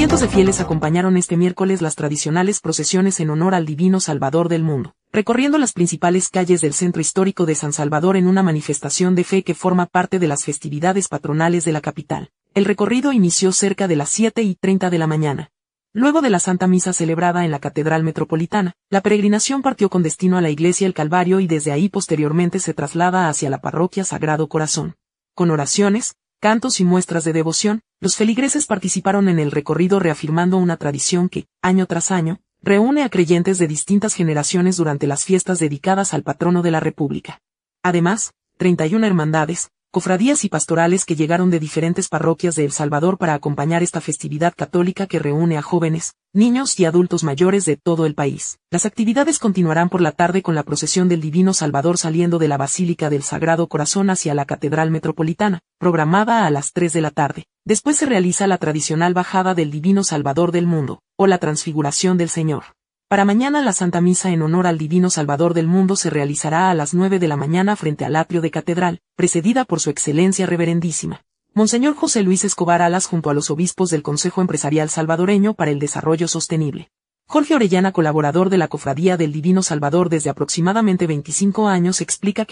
Cientos de fieles acompañaron este miércoles las tradicionales procesiones en honor al Divino Salvador del mundo, recorriendo las principales calles del centro histórico de San Salvador en una manifestación de fe que forma parte de las festividades patronales de la capital. El recorrido inició cerca de las 7:30 de la mañana. Luego de la Santa Misa celebrada en la Catedral Metropolitana, la peregrinación partió con destino a la Iglesia El Calvario y desde ahí posteriormente se traslada hacia la Parroquia Sagrado Corazón. Con oraciones, cantos y muestras de devoción, los feligreses participaron en el recorrido reafirmando una tradición que, año tras año, reúne a creyentes de distintas generaciones durante las fiestas dedicadas al patrono de la República. Además, 31 hermandades, cofradías y pastorales que llegaron de diferentes parroquias de El Salvador para acompañar esta festividad católica que reúne a jóvenes, niños y adultos mayores de todo el país. Las actividades continuarán por la tarde con la procesión del Divino Salvador saliendo de la Basílica del Sagrado Corazón hacia la Catedral Metropolitana, programada a las 3 de la tarde. Después se realiza la tradicional bajada del Divino Salvador del mundo, o la Transfiguración del Señor. Para mañana la Santa Misa en honor al Divino Salvador del mundo se realizará a las 9 de la mañana frente al atrio de Catedral, precedida por su Excelencia Reverendísima Monseñor José Luis Escobar Alas junto a los obispos del Consejo Empresarial Salvadoreño para el Desarrollo Sostenible. Jorge Orellana, colaborador de la Cofradía del Divino Salvador desde aproximadamente 25 años, explica que